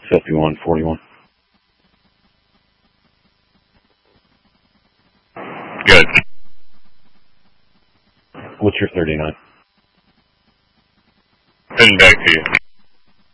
5141. Good. What's your 39? Heading back to you.